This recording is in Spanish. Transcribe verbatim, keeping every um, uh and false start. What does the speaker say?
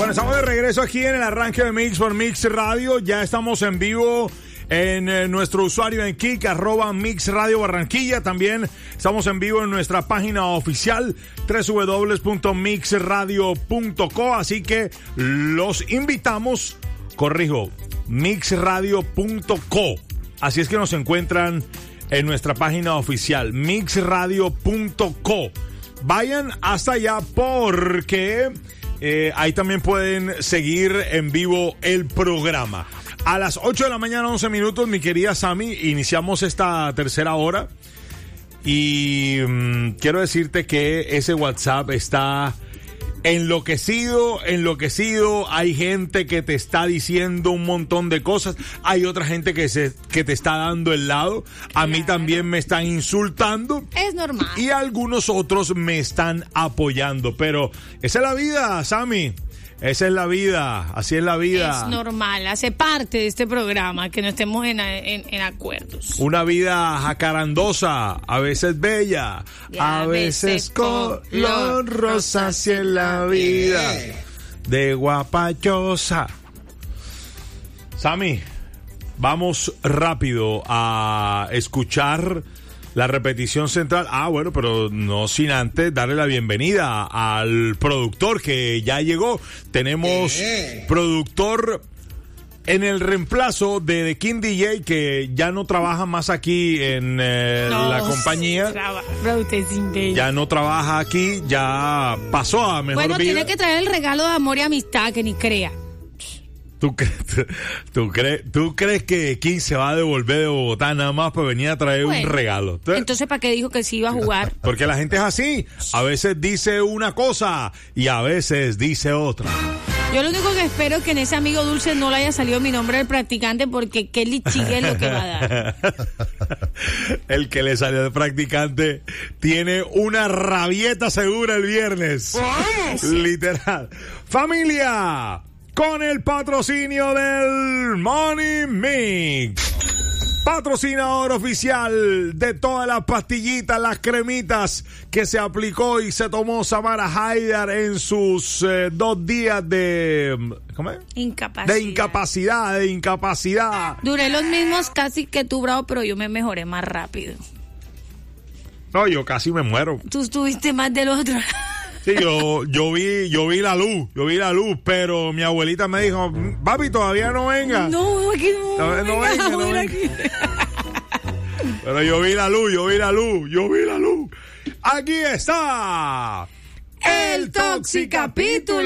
Bueno, estamos de regreso aquí en el arranque de Mix por Mix Radio. Ya estamos en vivo en eh, nuestro usuario en Kik, arroba Mix Radio Barranquilla. También estamos en vivo en nuestra página oficial doble u doble u doble u punto mix radio punto co. Así que los invitamos, corrijo, mix radio punto co. Así es que nos encuentran en nuestra página oficial, mix radio punto co. Vayan hasta allá porque eh, ahí también pueden seguir en vivo el programa. A las ocho de la mañana, once minutos, mi querida Sammy, iniciamos esta tercera hora. Y mmm, quiero decirte que ese WhatsApp está enloquecido, enloquecido. Hay gente que te está diciendo un montón de cosas. Hay otra gente que se que te está dando el lado. A claro. mí también me están insultando. Es normal. Y algunos otros me están apoyando. Pero esa es la vida, Sammy. Esa es la vida, así es la vida. Es normal, hace parte de este programa que no estemos en, en, en acuerdos. Una vida jacarandosa, a veces bella, a, a veces color rosa, así es la vida de guapachosa. Sammy, vamos rápido a escuchar la repetición central. Ah, bueno, pero no sin antes darle la bienvenida al productor que ya llegó. Tenemos eh. productor en el reemplazo de The King D J, que ya no trabaja más aquí en eh, no, la compañía. Traba, ya no trabaja aquí, ya pasó a mejor bueno, vida. Bueno, tiene que traer el regalo de amor y amistad, que ni crea. ¿Tú, cre- tú, tú, crees, ¿Tú crees que King se va a devolver de Bogotá nada más para venir a traer bueno, un regalo? Entonces, entonces, ¿para qué dijo que sí iba a jugar? Porque la gente es así. A veces dice una cosa y a veces dice otra. Yo lo único que espero es que en ese amigo dulce no le haya salido mi nombre del practicante, porque qué lichigue es lo que va a dar. El que le salió de practicante tiene una rabieta segura el viernes. Literal. ¡Familia! Con el patrocinio del Money Mix, patrocinador oficial de todas las pastillitas, las cremitas que se aplicó y se tomó Samara Haidar en sus eh, dos días de ¿cómo es? Incapacidad. De incapacidad, de incapacidad. Duré los mismos casi que tú, Bravo, pero yo me mejoré más rápido. No, yo casi me muero. Tú estuviste más del otro. Sí, yo, yo vi, yo vi la luz, yo vi la luz, pero mi abuelita me dijo, papi, todavía no venga. No, aquí no. No, no venga, venga, no venga. Aquí. Pero yo vi la luz, yo vi la luz, yo vi la luz. Aquí está el Toxicapítulo.